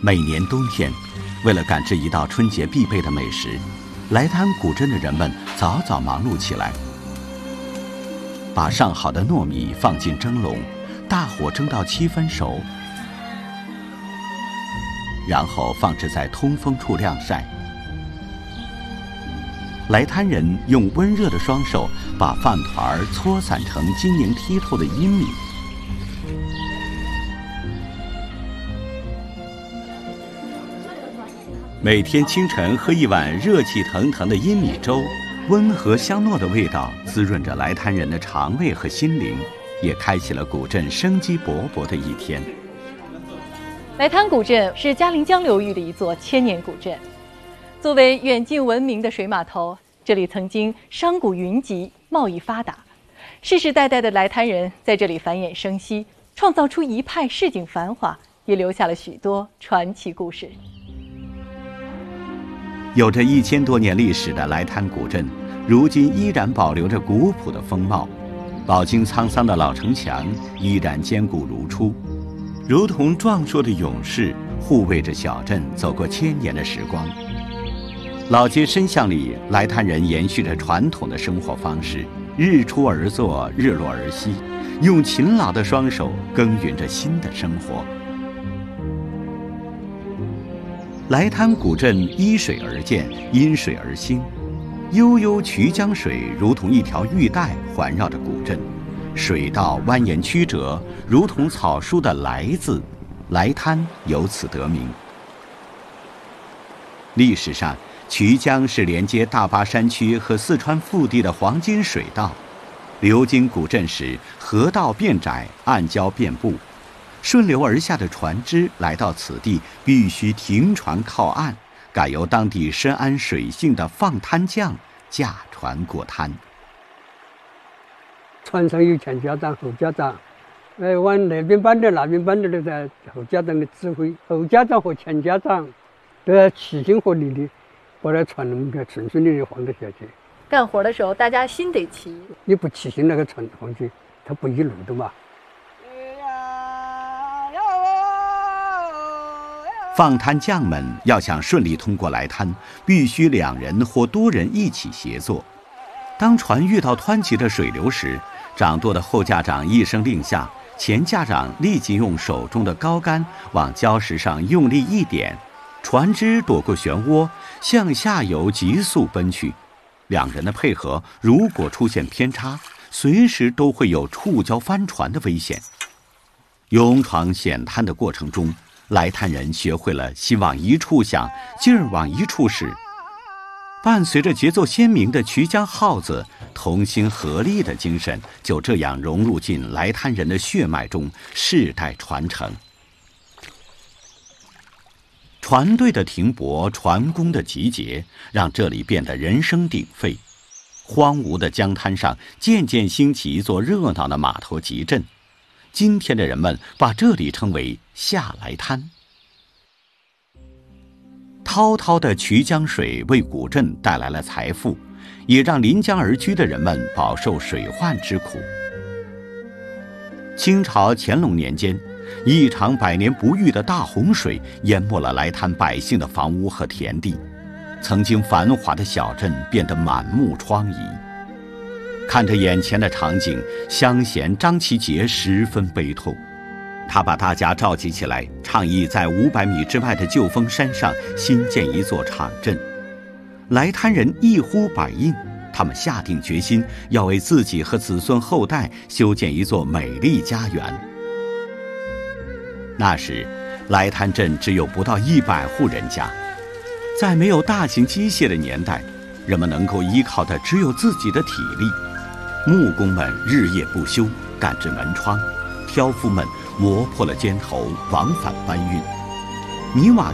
每年冬天，为了赶制一道春节必备的美食，来滩古镇的人们早早忙碌起来，把上好的糯米放进蒸笼，大火蒸到7分熟，然后放置在通风处晾晒。来滩人用温热的双手把饭团搓散成晶莹剔透的阴米。每天清晨喝一碗热气腾腾的阴米粥，温和香糯的味道滋润着来滩人的肠胃和心灵，也开启了古镇生机勃勃的一天。 来滩古镇是嘉陵江流域的一座千年古镇，作为远近闻名的水码头，这里曾经商贾云集，贸易发达，世世代代的来滩人在这里繁衍生息，创造出一派市井繁华，也留下了许多传奇故事。 有着1000多年历史的来滩古镇，如今依然保留着古朴的风貌，饱经沧桑的老城墙依然坚固如初，如同壮硕的勇士，护卫着小镇走过千年的时光。老街深巷里，来滩人延续着传统的生活方式，日出而作，日落而息，用勤劳的双手耕耘着新的生活。来滩古镇依水而建，因水而兴，悠悠衢江水如同一条玉带环绕着古镇，水道蜿蜒曲折，如同草书的来字，来滩由此得名。历史上，衢江是连接大巴山区和四川腹地的黄金水道，流经古镇时，河道变窄，暗礁遍布，顺流而下的船只来到此地必须停船靠岸，改由当地深谙水性的放滩匠驾船过滩。 船上有前家长、后家长，往那边搬的、那边搬的都在后家长的指挥，后家长和前家长都要齐心合力的把那船能够顺顺利利晃得下去。 干活的时候，大家心得齐， 你不齐心，那个船晃去，它不一路的嘛。 放滩匠们要想顺利通过来滩，必须2人或多人一起协作。当船遇到湍急的水流时，掌舵的后架长一声令下，前架长立即用手中的高杆往礁石上用力一点，船只躲过漩涡，向下游急速奔去。2人的配合如果出现偏差，随时都会有触礁翻船的危险。勇闯险滩的过程中，来滩人学会了心往一处想，劲儿往一处使。伴随着节奏鲜明的衢江号子，同心合力的精神就这样融入进来滩人的血脉中，世代传承。船队的停泊，船工的集结，让这里变得人声鼎沸。荒芜的江滩上渐渐兴起一座热闹的码头集镇，今天的人们把这里称为下来滩。滔滔的衢江水为古镇带来了财富，也让临江而居的人们饱受水患之苦。清朝乾隆年间，一场百年不遇的大洪水淹没了来滩百姓的房屋和田地，曾经繁华的小镇变得满目疮痍。看着眼前的场景，乡贤张其杰十分悲痛。他把大家召集起来，倡议在500米之外的旧峰山上新建一座场镇。来滩人一呼百应，他们下定决心要为自己和子孙后代修建一座美丽家园。那时，来滩镇只有不到100户人家，在没有大型机械的年代，人们能够依靠的只有自己的体力。木工们日夜不休，赶制门窗；挑夫们磨破了肩头，往返搬运；泥瓦